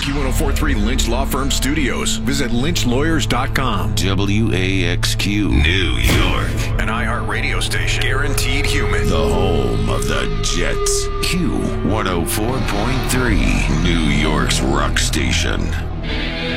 Q1043 Lynch Law Firm Studios. Visit lynchlawyers.com. WAXQ New York. An iHeartRadio station. Guaranteed human. The home of the Jets. Q104.3. New York's rock station.